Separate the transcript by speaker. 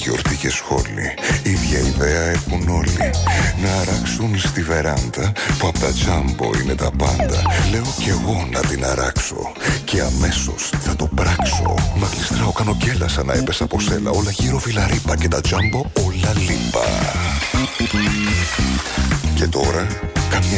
Speaker 1: γιορτή και σχόλη. Ίδια ιδέα έχουν όλοι. Να αράξουν στη βεράντα που απ' τα τζάμπο είναι τα πάντα. Λέω κι εγώ να την αράξω και αμέσως θα το πράξω. Μα γλιστράω, κάνω γκέλα σαν να έπεσα από σέλα. Όλα γύρω φιλαρίπα και τα τζάμπο όλα λίπα. Και τώρα καμιά